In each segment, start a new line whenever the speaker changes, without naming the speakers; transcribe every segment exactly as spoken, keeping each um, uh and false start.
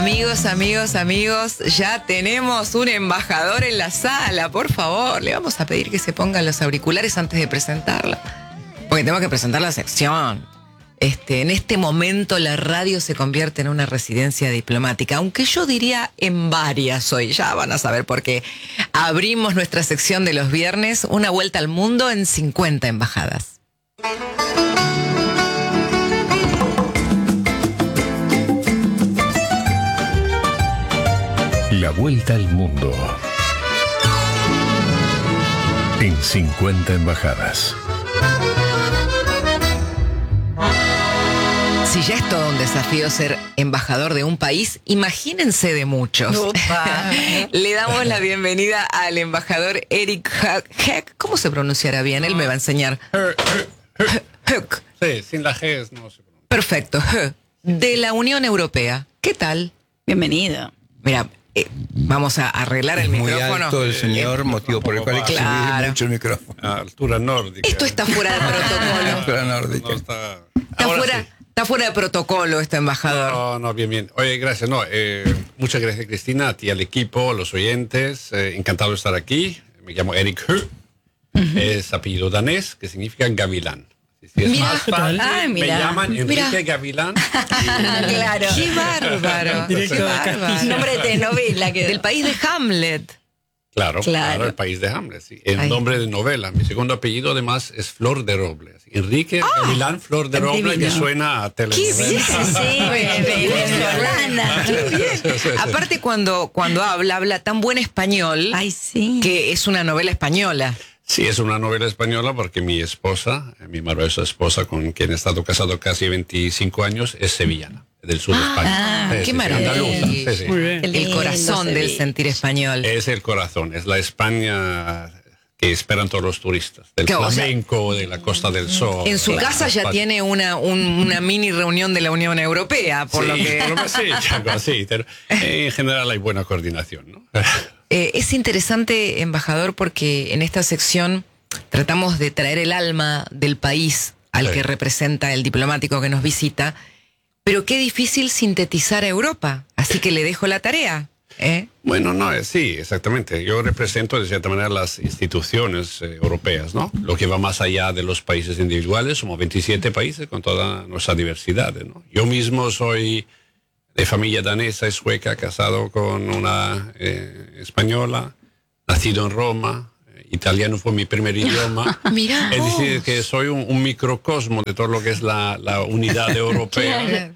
Amigos, amigos, amigos, ya tenemos un embajador en la sala. Por favor, le vamos a pedir que se pongan los auriculares antes de presentarla, porque tenemos que presentar la sección. Este, en este momento la radio se convierte en una residencia diplomática, aunque yo diría en varias hoy, ya van a saber por qué. Abrimos nuestra sección de los viernes, una vuelta al mundo en cincuenta embajadas.
La vuelta al mundo en cincuenta embajadas.
Si ya es todo un desafío ser embajador de un país, imagínense de muchos. Le damos la bienvenida al embajador Eric Heck. ¿Cómo se pronunciará bien? Él me va a enseñar. Heck.
Sí, sin la G no se pronuncia.
Perfecto. De la Unión Europea. ¿Qué tal?
Bienvenido.
Mira, eh, vamos a arreglar el
muy
micrófono.
Muy alto el señor, eh, motivo por el cual hay que
claro.
subir mucho el micrófono.
A altura nórdica.
Esto está fuera de protocolo.
Altura nórdica.
No está...
Está fuera, sí. Está fuera de protocolo este embajador.
No, no, bien, bien. Oye, gracias. No, eh, muchas gracias, Cristina, a ti, al equipo, a los oyentes. Eh, encantado de estar aquí. Me llamo Eric Høegh. Uh-huh. Es apellido danés, que significa gavilán. Si es
mira,
más fácil,
ah,
me llaman Enrique
mira.
Gavilán.
Claro. Qué bárbaro.
Directo
Qué
de
bárbaro.
Nombre de telenovela.
Del país de Hamlet.
Claro, claro,
Claro.
el país de Hamlet, sí. El nombre de novela. Mi segundo apellido, además, es Flor de Roble. Enrique
Ah,
Gavilán Flor de Roble, que suena a telenovela.
Qué bien.
Sí, venezolana.
Qué bien. Aparte, cuando, cuando habla, habla tan buen español.
Ay, sí.
Que es una novela española.
Sí, es una novela española porque mi esposa, mi maravillosa esposa, con quien he estado casado casi veinticinco años, es sevillana, del sur de España.
Ah,
Sí,
qué
sí,
maravilla.
andaluza, sí, sí.
Muy bien.
El corazón del sentir español.
Es el corazón, es la España que esperan todos los turistas, del
Claro, o sea,
flamenco, de la Costa del Sol.
En su
Claro,
casa ya
España.
tiene una, un- una mini reunión de la Unión Europea, por
Sí,
lo que...
algo así, algo así, pero en general hay buena coordinación, ¿no?
Eh, es interesante, embajador, porque en esta sección tratamos de traer el alma del país al
Sí.
que representa el diplomático que nos visita, pero qué difícil sintetizar a Europa, así que le dejo la tarea. ¿eh?
Bueno, no, eh, sí, exactamente. Yo represento de cierta manera las instituciones eh, europeas, ¿no? Lo que va más allá de los países individuales, somos veintisiete países con toda nuestra diversidad, ¿no? Yo mismo soy de familia danesa y sueca, casado con una eh, española, nacido en Roma. Italiano fue mi primer idioma.
Mirá
Es
vos.
decir, que soy un, un microcosmo de todo lo que es la, la unidad europea.
Claro.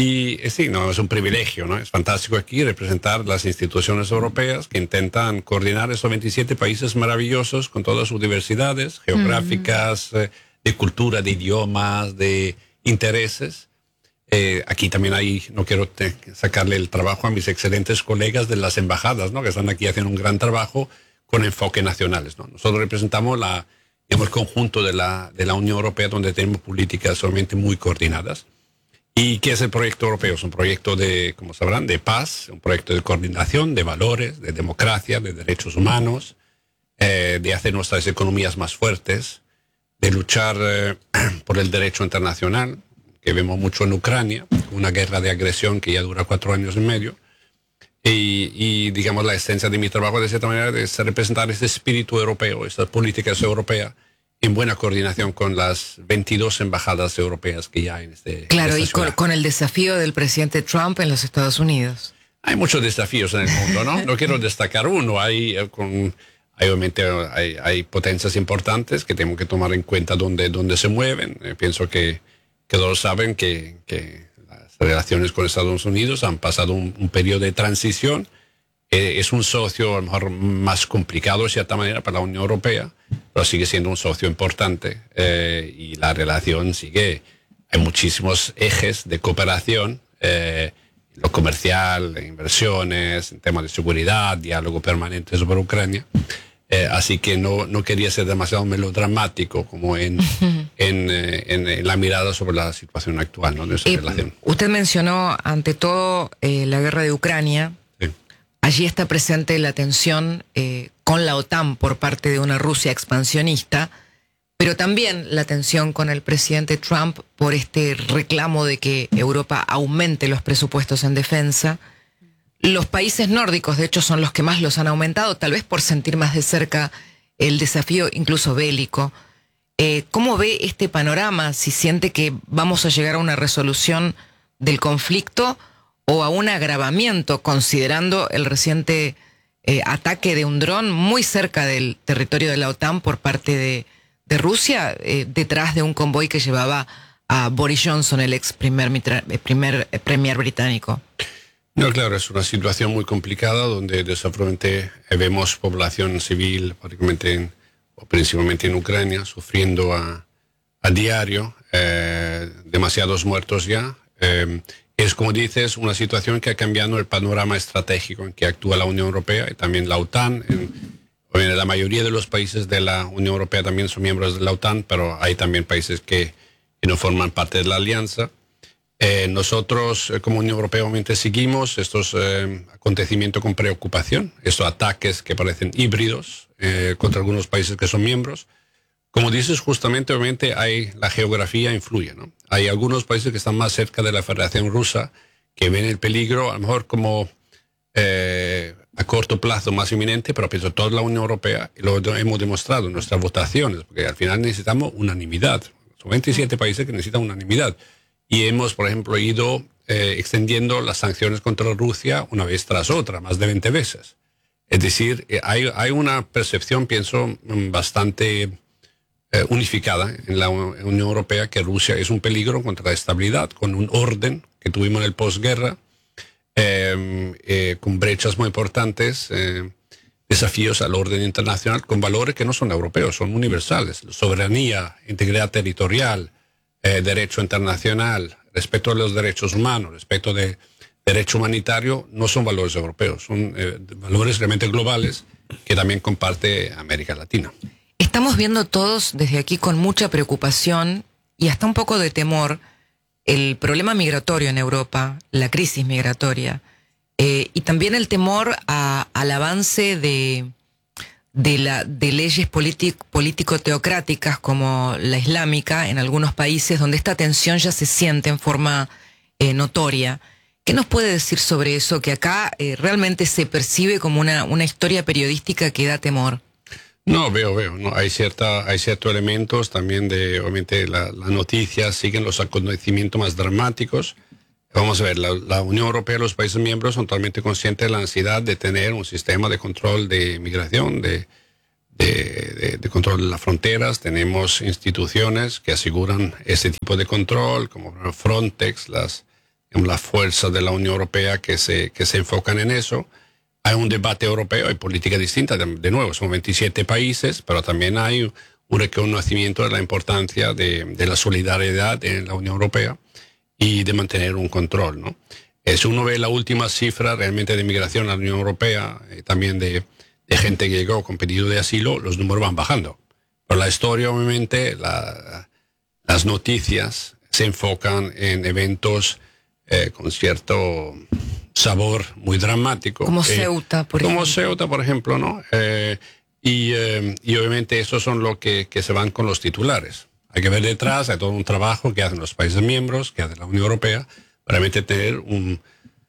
Y eh, sí, no, es un privilegio, ¿no? Es fantástico aquí representar las instituciones europeas que intentan coordinar esos veintisiete países maravillosos con todas sus diversidades geográficas, eh, de cultura, de idiomas, de intereses. Eh, aquí también hay, no quiero te- sacarle el trabajo a mis excelentes colegas de las embajadas, ¿no? Que están aquí haciendo un gran trabajo con enfoque nacionales, ¿no? Nosotros representamos la, digamos, el conjunto de la, de la Unión Europea, donde tenemos políticas solamente muy coordinadas. ¿Y qué es el proyecto europeo? Es un proyecto de, como sabrán, de paz, un proyecto de coordinación, de valores, de democracia, de derechos humanos, eh, de hacer nuestras economías más fuertes, de luchar eh, por el derecho internacional, que vemos mucho en Ucrania, una guerra de agresión que ya dura cuatro años y medio. Y, y, digamos, la esencia de mi trabajo, de cierta manera, es representar ese espíritu europeo, estas políticas europeas, en buena coordinación con las veintidós embajadas europeas que ya hay en este
Claro,
en
y
esta
con,
ciudad.
con el desafío del presidente Trump en los Estados Unidos.
Hay muchos desafíos en el mundo, ¿no? No quiero destacar uno. Hay, eh, con, hay obviamente hay, hay potencias importantes que tenemos que tomar en cuenta dónde, dónde se mueven. Eh, pienso que, que todos saben que... que las relaciones con Estados Unidos han pasado un, un periodo de transición. Eh, es un socio a lo mejor más complicado de cierta manera para la Unión Europea, pero sigue siendo un socio importante eh, y la relación sigue. Hay muchísimos ejes de cooperación, eh, lo comercial, inversiones, en temas de seguridad, diálogo permanente sobre Ucrania. Eh, así que no, no quería ser demasiado melodramático como en, en, eh, en, en la mirada sobre la situación actual, ¿no? De esa
Eh,
relación.
usted mencionó ante todo eh, la guerra de Ucrania.
Sí.
Allí está presente la tensión eh, con la OTAN por parte de una Rusia expansionista, pero también la tensión con el presidente Trump por este reclamo de que Europa aumente los presupuestos en defensa. Los países nórdicos, de hecho, son los que más los han aumentado, tal vez por sentir más de cerca el desafío incluso bélico. Eh, ¿Cómo ve este panorama? Si siente que vamos a llegar a una resolución del conflicto o a un agravamiento, considerando el reciente eh, ataque de un dron muy cerca del territorio de la OTAN por parte de, de Rusia, eh, detrás de un convoy que llevaba a Boris Johnson, el ex primer, primer eh, premier británico.
No, claro, es una situación muy complicada donde desafortunadamente vemos población civil, prácticamente en, o principalmente en Ucrania, sufriendo a, a diario, eh, demasiados muertos ya. Eh, es, como dices, una situación que ha cambiado el panorama estratégico en que actúa la Unión Europea y también la OTAN. En, en la mayoría de los países de la Unión Europea también son miembros de la OTAN, pero hay también países que, que no forman parte de la alianza. Eh, nosotros, eh, como Unión Europea, obviamente seguimos estos eh, acontecimientos con preocupación, estos ataques que parecen híbridos eh, contra algunos países que son miembros. Como dices, justamente, obviamente, hay, la geografía influye, ¿no? Hay algunos países que están más cerca de la Federación Rusa que ven el peligro, a lo mejor como eh, a corto plazo más inminente, pero pienso toda la Unión Europea, y lo hemos demostrado en nuestras votaciones, porque al final necesitamos unanimidad. Son veintisiete países que necesitan unanimidad. Y hemos, por ejemplo, ido eh, extendiendo las sanciones contra Rusia una vez tras otra, más de veinte veces. Es decir, eh, hay, hay una percepción, pienso, bastante eh, unificada en la Unión Europea que Rusia es un peligro contra la estabilidad, con un orden que tuvimos en el posguerra, eh, eh, con brechas muy importantes, eh, desafíos al orden internacional, con valores que no son europeos, son universales. Soberanía, integridad territorial, Eh, derecho internacional, respeto a los derechos humanos, respeto de derecho humanitario, no son valores europeos, son eh, valores realmente globales que también comparte América Latina.
Estamos viendo todos desde aquí con mucha preocupación y hasta un poco de temor el problema migratorio en Europa, la crisis migratoria, eh, y también el temor a, al avance de... De, la, de leyes político-teocráticas como la islámica en algunos países donde esta tensión ya se siente en forma eh, notoria. ¿Qué nos puede decir sobre eso que acá eh, realmente se percibe como una, una historia periodística que da temor?
No, veo, veo. No, hay cierta, hay ciertos elementos también de, obviamente, la, la noticia siguen los acontecimientos más dramáticos. Vamos a ver, la, la Unión Europea y los países miembros son totalmente conscientes de la necesidad de tener un sistema de control de migración, de, de, de, de control de las fronteras. Tenemos instituciones que aseguran ese tipo de control, como Frontex, las, las fuerzas de la Unión Europea que se, que se enfocan en eso. Hay un debate europeo, hay política distinta, de, de nuevo, son veintisiete países, pero también hay un reconocimiento de la importancia de, de la solidaridad en la Unión Europea y de mantener un control, ¿no? Eh, si uno ve la última cifra realmente de migración a la Unión Europea, eh, también de, de gente que llegó con pedido de asilo, los números van bajando. Pero la historia, obviamente, la, las noticias se enfocan en eventos eh, con cierto sabor muy dramático.
Como
eh,
Ceuta, por
como
ejemplo.
Como Ceuta, por ejemplo, ¿no? Eh, y, eh, y obviamente esos son los que, que se van con los titulares. Hay que ver detrás, hay todo un trabajo que hacen los países miembros, que hace la Unión Europea, para realmente tener un,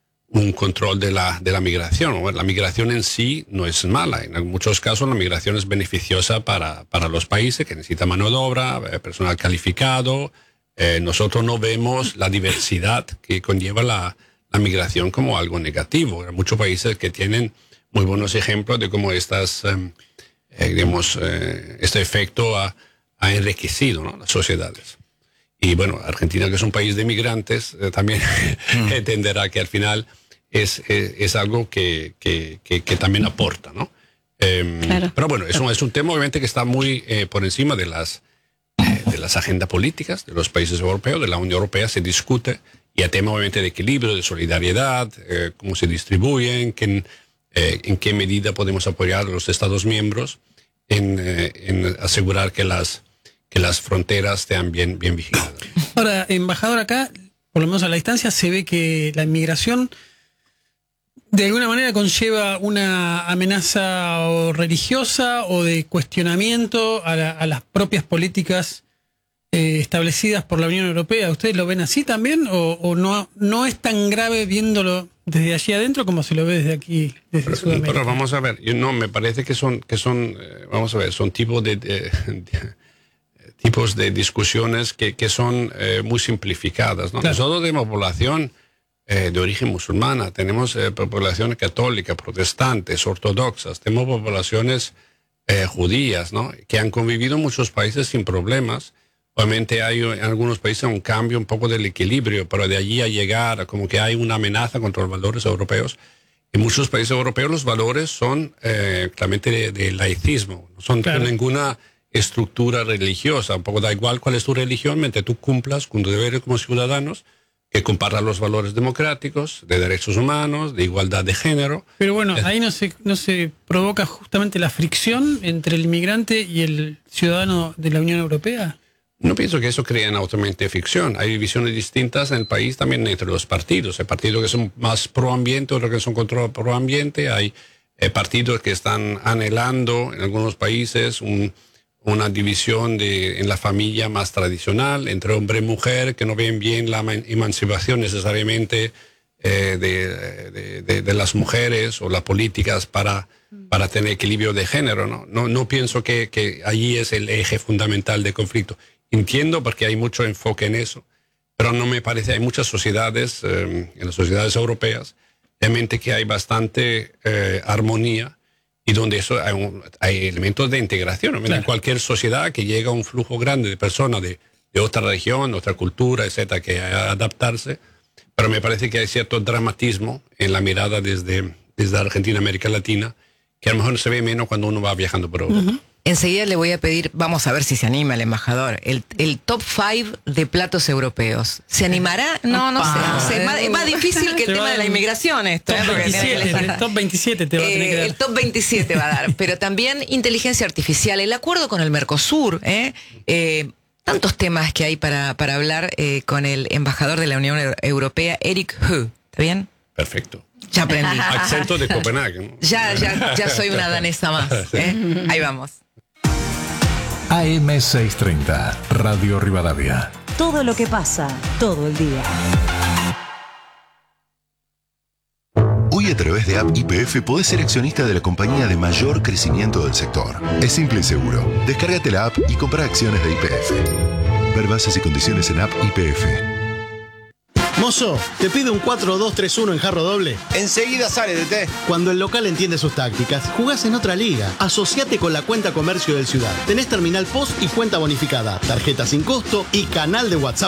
un control de la, de la migración. ¿No? La migración en sí no es mala. En muchos casos la migración es beneficiosa para, para los países que necesitan mano de obra, personal calificado. Eh, nosotros no vemos la diversidad que conlleva la, la migración como algo negativo. Hay muchos países que tienen muy buenos ejemplos de cómo estas, eh, eh, digamos, eh, este efecto ha ha enriquecido, ¿no?, las sociedades. Y bueno, Argentina, que es un país de migrantes, eh, también mm. entenderá que al final es, es, es algo que, que, que, que también aporta, ¿no? Eh, claro. Pero bueno, es un, es un tema obviamente que está muy eh, por encima de las, eh, de las agendas políticas de los países europeos, de la Unión Europea se discute, y el tema obviamente de equilibrio, de solidaridad, eh, cómo se distribuyen, que, eh, en qué medida podemos apoyar a los Estados miembros en, eh, en asegurar que las que las fronteras estén bien, bien vigiladas.
Ahora, embajador, acá, por lo menos a la distancia, se ve que la inmigración de alguna manera conlleva una amenaza o religiosa o de cuestionamiento a, la, a las propias políticas eh, establecidas por la Unión Europea. ¿Ustedes lo ven así también o, o no, no es tan grave viéndolo desde allí adentro como se lo ve desde aquí, desde
Pero,
Sudamérica.
pero vamos a ver, yo no, me parece que son, que son eh, vamos a ver, son tipos de, de- de- tipos de discusiones que, que son eh, muy simplificadas, ¿no?
Claro.
Nosotros tenemos población eh, de origen musulmana, tenemos eh, poblaciones católicas, protestantes, ortodoxas, tenemos poblaciones eh, judías, ¿no? Que han convivido en muchos países sin problemas. Obviamente hay en algunos países un cambio un poco del equilibrio, pero de allí a llegar a como que hay una amenaza contra los valores europeos. En muchos países europeos los valores son eh, claramente de, de laicismo, no son
Claro.
ninguna estructura religiosa. Un poco da igual cuál es tu religión, mientras tú cumplas con tu deber como ciudadanos, que compartan los valores democráticos, de derechos humanos, de igualdad de género.
Pero bueno,
Es-
ahí no se, no se provoca justamente la fricción entre el inmigrante y el ciudadano de la Unión Europea.
No pienso que eso crea automáticamente ficción. Hay visiones distintas en el país también entre los partidos. Hay partidos que son más pro ambiente, otros que son contra pro ambiente. Hay eh, partidos que están anhelando en algunos países un, una división de, en la familia más tradicional entre hombre y mujer, que no ven bien la eman- emancipación necesariamente eh, de, de- de- de las mujeres o las políticas para, para tener equilibrio de género. No, no, no pienso que, que allí es el eje fundamental de conflicto. Entiendo porque hay mucho enfoque en eso, pero no me parece, hay muchas sociedades, eh, en las sociedades europeas, realmente que hay bastante eh, armonía y donde eso hay, un- hay elementos de integración. ¿No?
Claro.
En cualquier sociedad que llega un flujo grande de personas de, de otra región, otra cultura, etcétera, que hay que adaptarse, pero me parece que hay cierto dramatismo en la mirada desde, desde Argentina, América Latina, que a lo mejor se ve menos cuando uno va viajando por Europa.
Enseguida le voy a pedir, vamos a ver si se anima el embajador, el, el top five de platos europeos. ¿Se animará? No, no sé, no sé. Es más, es más difícil que el
Te
tema
va
de la
a-
inmigración esto.
Top
¿eh? Porque tiene que
veintisiete,
elegir.
el top veintisiete te va a tener que
Eh,
dar.
el top veintisiete va a dar, pero también inteligencia artificial, el acuerdo con el Mercosur, ¿eh? Eh, tantos temas que hay para, para hablar eh, con el embajador de la Unión Eu- Europea, Eric Hu. ¿Está bien?
Perfecto.
Ya aprendí.
Acento de Copenhague. ¿no?
Ya, ya, ya soy una danesa más. ¿eh? Ahí vamos.
A M seiscientos treinta, Radio Rivadavia.
Todo lo que pasa, todo el día.
Hoy a través de App Y P F podés ser accionista de la compañía de mayor crecimiento del sector. Es simple y seguro. Descárgate la app y compra acciones de Y P F. Ver bases y condiciones en App Y P F.
Mozo, te pido un cuatro dos tres uno en jarro doble.
Enseguida sale de té.
Cuando el local entiende sus tácticas, jugás en otra liga. Asociate con la cuenta comercio del Ciudad. Tenés terminal post y cuenta bonificada, tarjeta sin costo y canal de WhatsApp